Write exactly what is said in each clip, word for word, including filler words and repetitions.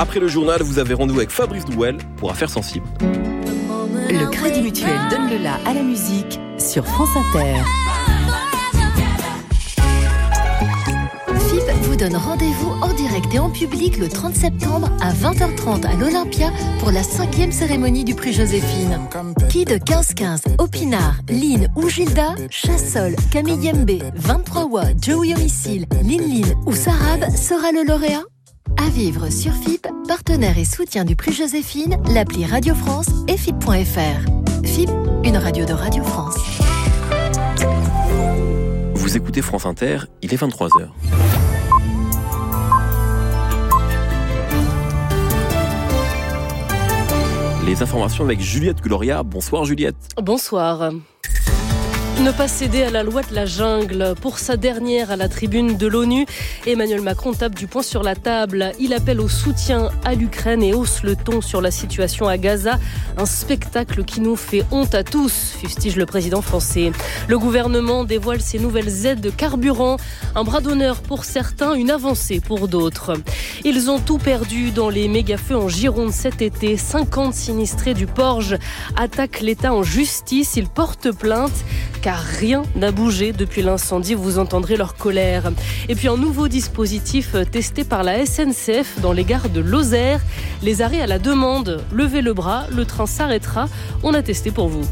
Après le journal, vous avez rendez-vous avec Fabrice Douel pour Affaires sensibles. Le Crédit Mutuel donne le la à la musique sur France Inter. F I B vous donne rendez-vous en direct et en public le trente septembre à vingt heures trente à l'Olympia pour la cinquième cérémonie du prix Joséphine. Qui de quinze quinze, Opinard, Lynn ou Gilda, Chassol, Camille Yembe, vingt-trois Wa, Joey Homicile, Lin Lin ou Sarab sera le lauréat? À vivre sur F I B, partenaire et soutien du prix Joséphine, l'appli Radio France et F I B point F R. F I B, une radio de Radio France. Vous écoutez France Inter, il est vingt-trois heures. Les informations avec Juliette Gloria. Bonsoir Juliette. Bonsoir. Ne pas céder à la loi de la jungle. Pour sa dernière à la tribune de l'ONU, Emmanuel Macron tape du poing sur la table. Il appelle au soutien à l'Ukraine et hausse le ton sur la situation à Gaza. Un spectacle qui nous fait honte à tous, fustige le président français. Le gouvernement dévoile ses nouvelles aides de carburant. Un bras d'honneur pour certains, une avancée pour d'autres. Ils ont tout perdu dans les méga-feux en Gironde cet été. cinquante sinistrés du Porge attaquent l'État en justice. Ils portent plainte car rien n'a bougé depuis l'incendie. Vous entendrez leur colère. Et puis un nouveau dispositif testé par la S N C F dans les gares de Lozère. Les arrêts à la demande. Levez le bras, le train s'arrêtera. On a testé pour vous.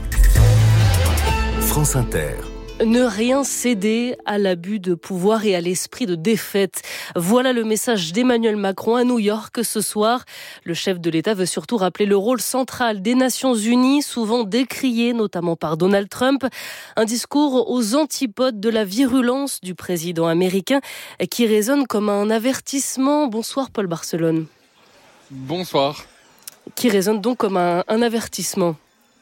France Inter. Ne rien céder à l'abus de pouvoir et à l'esprit de défaite. Voilà le message d'Emmanuel Macron à New York ce soir. Le chef de l'État veut surtout rappeler le rôle central des Nations Unies, souvent décrié notamment par Donald Trump. Un discours aux antipodes de la virulence du président américain qui résonne comme un avertissement. Bonsoir Paul Barcelone. Bonsoir. Qui résonne donc comme un, un avertissement.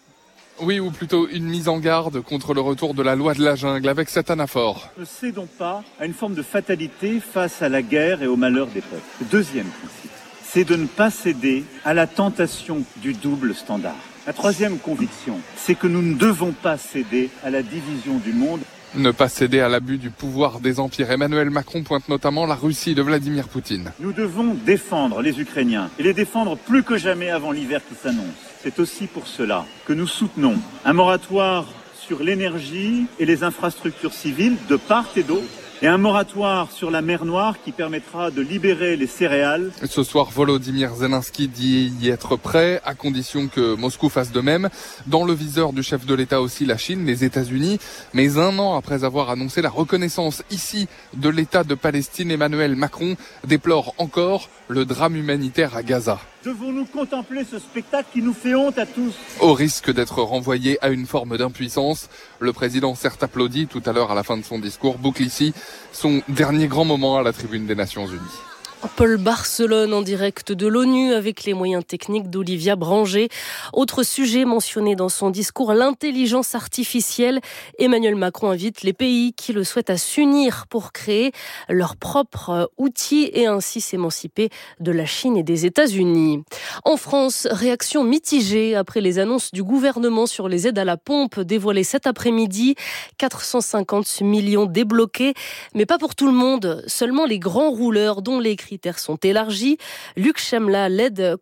Oui, ou plutôt une mise en garde contre le retour de la loi de la jungle avec cette anaphore. Ne cédons pas à une forme de fatalité face à la guerre et au malheur des peuples. Le deuxième principe, c'est de ne pas céder à la tentation du double standard. La troisième conviction, c'est que nous ne devons pas céder à la division du monde. Ne pas céder à l'abus du pouvoir des empires. Emmanuel Macron pointe notamment la Russie de Vladimir Poutine. Nous devons défendre les Ukrainiens et les défendre plus que jamais avant l'hiver qui s'annonce. C'est aussi pour cela que nous soutenons un moratoire sur l'énergie et les infrastructures civiles de part et d'autre, et un moratoire sur la mer Noire qui permettra de libérer les céréales. Ce soir, Volodymyr Zelensky dit y être prêt, à condition que Moscou fasse de même. Dans le viseur du chef de l'État aussi, la Chine, les États-Unis. Mais un an après avoir annoncé la reconnaissance ici de l'État de Palestine, Emmanuel Macron déplore encore le drame humanitaire à Gaza. Devons-nous contempler ce spectacle qui nous fait honte à tous ? Au risque d'être renvoyé à une forme d'impuissance, le président certes applaudit tout à l'heure à la fin de son discours, boucle ici son dernier grand moment à la tribune des Nations Unies. Paul Barcelone en direct de l'ONU avec les moyens techniques d'Olivia Branger. Autre sujet mentionné dans son discours, l'intelligence artificielle. Emmanuel Macron invite les pays qui le souhaitent à s'unir pour créer leurs propres outils et ainsi s'émanciper de la Chine et des États-Unis. En France, réaction mitigée après les annonces du gouvernement sur les aides à la pompe dévoilées cet après-midi. quatre cent cinquante millions débloqués, mais pas pour tout le monde. Seulement les grands rouleurs dont les critères sont élargis. Luc Chemla, l'aide